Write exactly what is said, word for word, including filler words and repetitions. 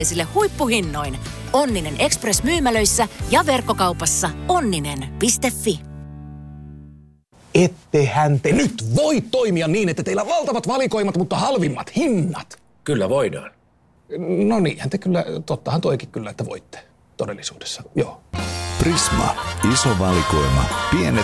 sille huippuhinnoin. Onninen Express-myymälöissä ja verkkokaupassa onninen piste fi. Ettehän te nyt voi toimia niin, että teillä on valtavat valikoimat, mutta halvimmat hinnat. Kyllä voidaan. No niinhän te kyllä, tottahan toikin kyllä, että voitte todellisuudessa, joo. Prisma, iso valikoima, pienet